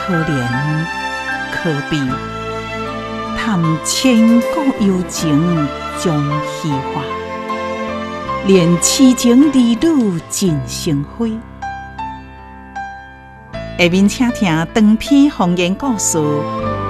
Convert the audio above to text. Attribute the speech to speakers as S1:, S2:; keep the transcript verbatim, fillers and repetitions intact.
S1: 可怜可悲，谈千古幽情终虚化，恋痴情儿女尽成灰。下面请听长篇方言故事《